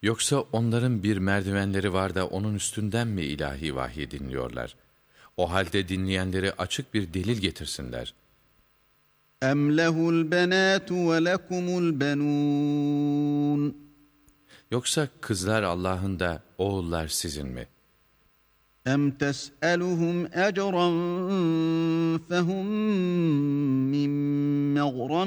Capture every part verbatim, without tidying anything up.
Yoksa onların bir merdivenleri var da onun üstünden mi ilahi vahyi dinliyorlar? O halde dinleyenleri açık bir delil getirsinler. اَمْ لَهُ الْبَنَاتُ وَلَكُمُ الْبَنُونَ Yoksa kızlar Allah'ın da oğullar sizin mi? اَمْ تَسْأَلُهُمْ اَجْرًا فَهُمْ مِنْ مَغْرَمٍ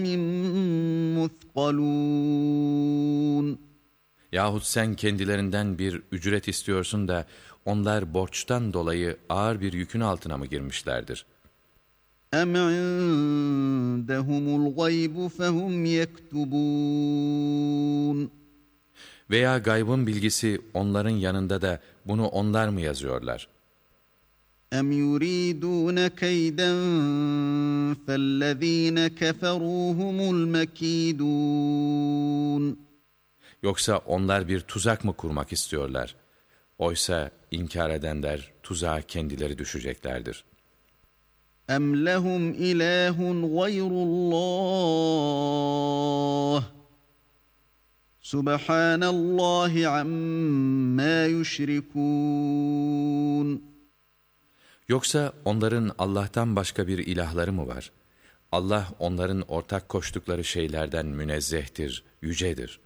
مُثْقَلُونَ Yahut sen kendilerinden bir ücret istiyorsun da onlar borçtan dolayı ağır bir yükün altına mı girmişlerdir? اَمْ عِنْدَهُمُ الْغَيْبُ فَهُمْ يَكْتُبُونَ Veya gaybın bilgisi onların yanında da bunu onlar mı yazıyorlar? اَمْ يُرِيدُونَ كَيْدًا فَالَّذ۪ينَ كَفَرُوا هُمُ الْمَك۪يدُونَ Yoksa onlar bir tuzak mı kurmak istiyorlar? Oysa inkar edenler tuzağa kendileri düşeceklerdir. اَمْ لَهُمْ اِلَٰهٌ غَيْرُ اللّٰهِ سُبْحَانَ اللّٰهِ عَمَّا يُشْرِكُونَ Yoksa onların Allah'tan başka bir ilahları mı var? Allah onların ortak koştukları şeylerden münezzehtir, yücedir.